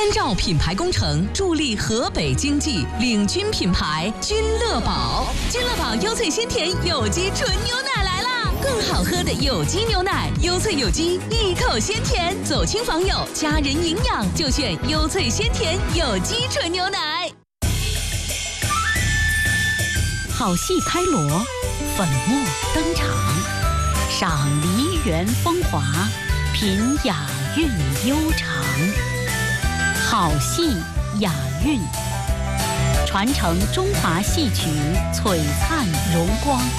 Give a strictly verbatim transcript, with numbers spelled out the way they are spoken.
关照品牌工程，助力河北经济，领军品牌君乐宝。君乐宝优萃鲜甜有机纯牛奶来啦！更好喝的有机牛奶，优萃有机，一口鲜甜。走亲访友，家人营养就选优萃鲜甜有机纯牛奶。好戏开锣，粉墨登场，赏梨园风华，品雅韵悠长。好戏雅韵，传承中华戏曲璀璨荣光。